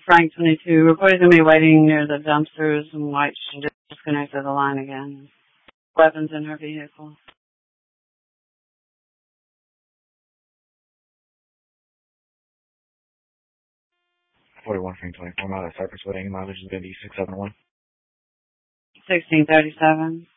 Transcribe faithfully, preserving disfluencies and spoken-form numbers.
Frank twenty-two. Report's going to be waiting near the dumpsters and White. She just disconnected the line again. Weapons in her vehicle. forty-one Frank twenty-four, mile at Cypress Wedding, mileage is going to be six seven one. sixteen thirty-seven.